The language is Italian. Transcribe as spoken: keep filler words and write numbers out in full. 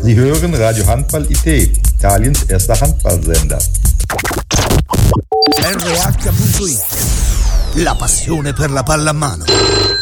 Sie hören Radio Handball I T, Italiens erster Handballsender. R H punto it, la passione per la pallamano.